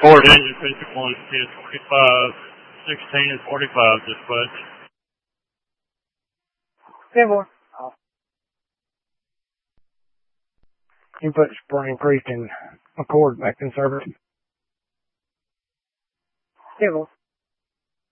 Ford engine, basic one, 1045, 16 and 45, dispatch. 10-4. Input spring increased in McCord back in service. 10-4.